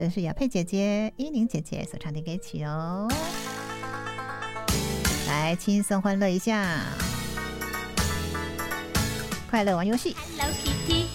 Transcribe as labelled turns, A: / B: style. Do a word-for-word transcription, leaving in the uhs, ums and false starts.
A: 这是雅佩姐姐、依宁姐姐所唱的歌曲哦。来轻松欢乐一下，快乐玩游戏。
B: Hello Kitty